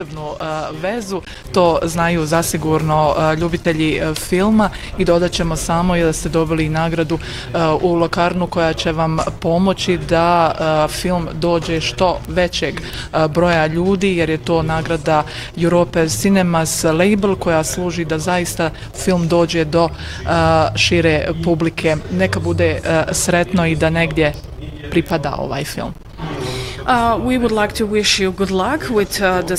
vezu, to znaju zasigurno ljubitelji filma i dodat ćemo samo da ste dobili nagradu u Locarnu koja će vam pomoći da film dođe što većeg broja ljudi, jer je to nagrada Europe Cinemas label koja služi da zaista film dođe do šire publike. Neka bude sretno i da negdje pripada ovaj film. We would like to wish you good luck with the